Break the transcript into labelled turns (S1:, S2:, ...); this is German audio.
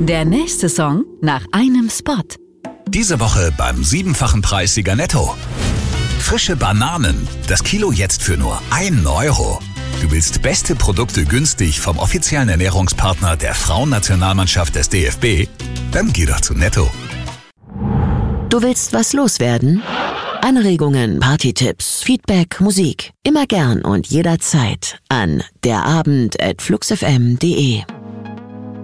S1: Der nächste Song nach einem Spot.
S2: Diese Woche beim 7-fachen Preissieger Netto. Frische Bananen, das Kilo jetzt für nur 1 Euro. Du willst beste Produkte günstig vom offiziellen Ernährungspartner der Frauennationalmannschaft des DFB? Dann geh doch zu Netto.
S3: Du willst was loswerden? Anregungen, Partytipps, Feedback, Musik. Immer gern und jederzeit an derabend@fluxfm.de.